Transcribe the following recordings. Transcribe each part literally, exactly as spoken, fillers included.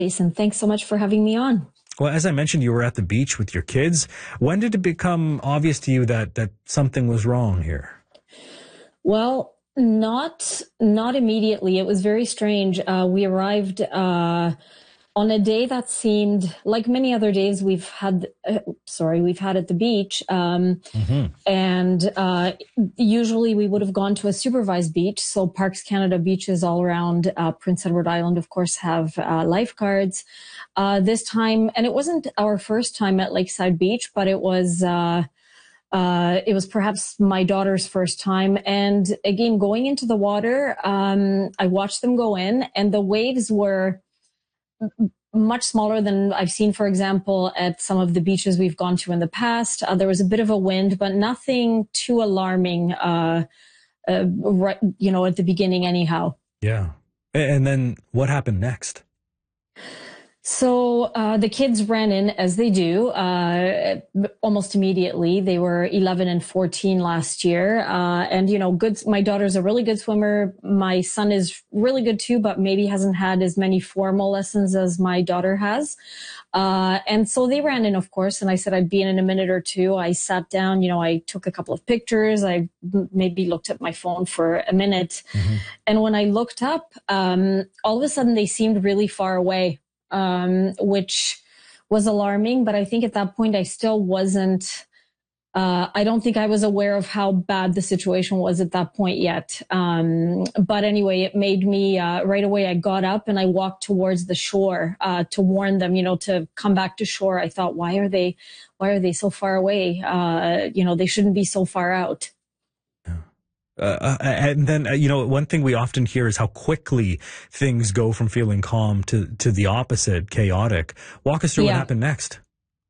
Jason, thanks so much for having me on. Well, as I mentioned, you were at the beach with your kids. When did it become obvious to you that that something was wrong here? Well, not not immediately. It was very strange. Uh, we arrived uh, on a day that seemed like many other days we've had. Uh, sorry, we've had at the beach. Um, Mm-hmm. and uh, usually we would have gone to a supervised beach. So Parks Canada beaches all around uh, Prince Edward Island, of course, have uh, lifeguards. Uh, this time, and it wasn't our first time at Lakeside Beach, but it was. Uh, Uh, it was perhaps my daughter's first time. And again, going into the water, um, I watched them go in, and the waves were m- much smaller than I've seen, for example, at some of the beaches we've gone to in the past. Uh, there was a bit of a wind, but nothing too alarming, uh, uh, right, you know, at the beginning anyhow. Yeah. A- And then what happened next? So uh, the kids ran in, as they do, uh, almost immediately. They were eleven and fourteen last year. Uh, and, you know, good. My daughter's a really good swimmer. My son is really good, too, but maybe hasn't had as many formal lessons as my daughter has. Uh, and so they ran in, of course, and I said I'd be in in a minute or two. I sat down, you know, I took a couple of pictures. I maybe looked at my phone for a minute. Mm-hmm. And when I looked up, um, all of a sudden they seemed really far away. Um, which was alarming, but I think at that point I still wasn't, uh, I don't think I was aware of how bad the situation was at that point yet. Um, but anyway, it made me, uh, right away I got up and I walked towards the shore, uh, to warn them, you know, to come back to shore. I thought, why are they, why are they so far away? Uh, you know, they shouldn't be so far out. Uh, and then, uh, you know, one thing we often hear is how quickly things go from feeling calm to, to the opposite, chaotic. Walk us through Yeah. what happened next.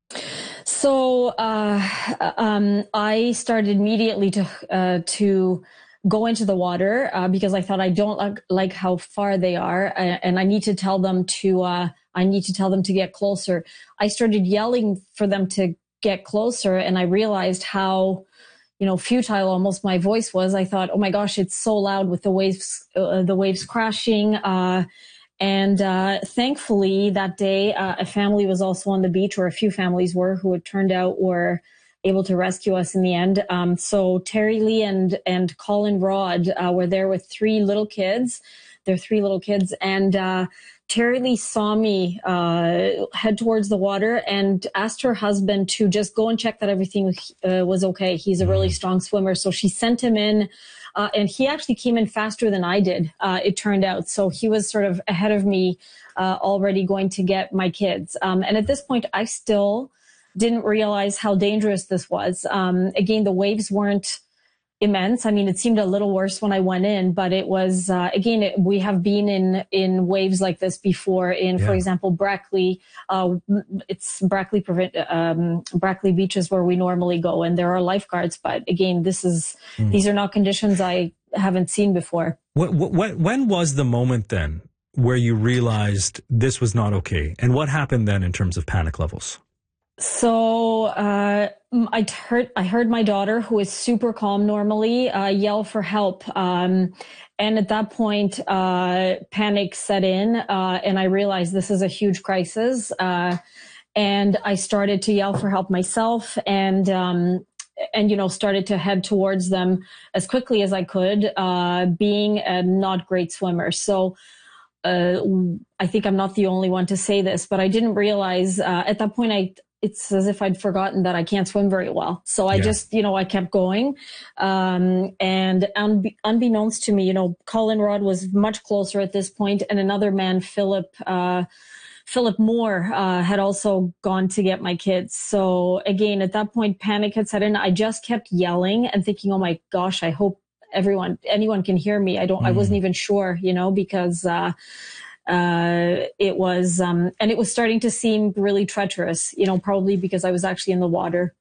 So uh, um, I started immediately to uh, to go into the water uh, because I thought I don't like, like how far they are, uh, and I need to tell them to uh, I need to tell them to get closer. I started yelling for them to get closer, and I realized how, you know, futile almost my voice was. I thought, oh my gosh, it's so loud with the waves, uh, the waves crashing. Uh, and uh, thankfully that day, uh, a family was also on the beach, or a few families were, who it turned out were able to rescue us in the end. Um, so Terry Lee and and Colin Rod uh, were there with three little kids. They're three little kids, and uh, Terry Lee saw me uh, head towards the water and asked her husband to just go and check that everything uh, was okay. He's a really strong swimmer. So she sent him in, uh, and he actually came in faster than I did, uh, it turned out. So he was sort of ahead of me, uh, already going to get my kids. Um, and at this point, I still didn't realize how dangerous this was. Um, again, the waves weren't immense. I mean, it seemed a little worse when I went in, but it was, uh, again, it, we have been in, in waves like this before in, Yeah. for example, Brackley. Uh, it's Brackley, um, Brackley beaches where we normally go, and there are lifeguards. But again, this is, mm. these are not conditions I haven't seen before. What, what, when was the moment then where you realized this was not okay? And what happened then in terms of panic levels? So uh, I heard I heard my daughter, who is super calm normally, uh, yell for help, um, and at that point, uh, panic set in, uh, and I realized this is a huge crisis. Uh, and I started to yell for help myself, and um, and you know started to head towards them as quickly as I could, uh, being a not great swimmer. So. Uh, I think I'm not the only one to say this, but I didn't realize uh, at that point I. It's as if I'd forgotten that I can't swim very well. So I yeah. just, you know, I kept going. Um, and unbe- unbeknownst to me, you know, Colin Rod was much closer at this point, and another man, Philip, uh, Philip Moore, uh, had also gone to get my kids. So again, at that point, panic had set in. I just kept yelling and thinking, oh my gosh, I hope everyone, anyone can hear me. I don't, mm. I wasn't even sure, you know, because, uh, Uh, it was, um, and it was starting to seem really treacherous, you know, probably because I was actually in the water.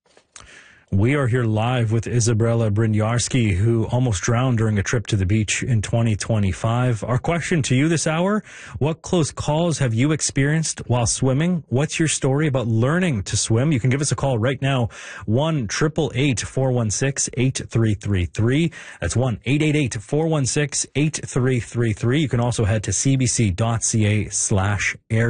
We are here live with Izabela Bryniarski, who almost drowned during a trip to the beach in twenty twenty-five. Our question to you this hour: what close calls have you experienced while swimming? What's your story about learning to swim? You can give us a call right now, one eight eight eight, four one six, eight three three three. That's one eight eight eight, four one six, eight three three three. You can also head to cbc.ca slash air.